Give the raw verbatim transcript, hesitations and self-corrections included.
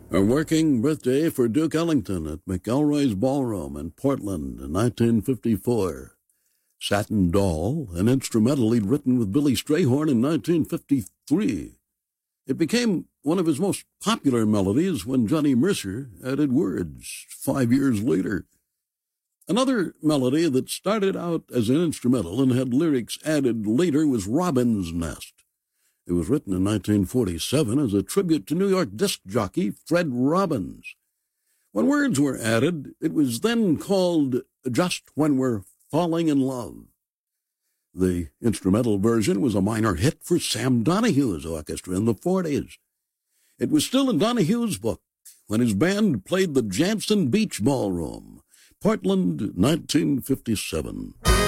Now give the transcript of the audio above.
A working birthday for Duke Ellington at McElroy's Ballroom in Portland in nineteen fifty-four. Satin Doll, an instrumental he'd written with Billy Strayhorn in nineteen fifty-three. It became one of his most popular melodies when Johnny Mercer added words five years later. Another melody that started out as an instrumental and had lyrics added later was Robin's Nest. It was written in nineteen forty-seven as a tribute to New York disc jockey Fred Robbins. When words were added, it was then called Just When We're Falling in Love. The instrumental version was a minor hit for Sam Donahue's orchestra in the forties. It was still in Donahue's book when his band played the Jantzen Beach Ballroom, Portland, nineteen fifty-seven.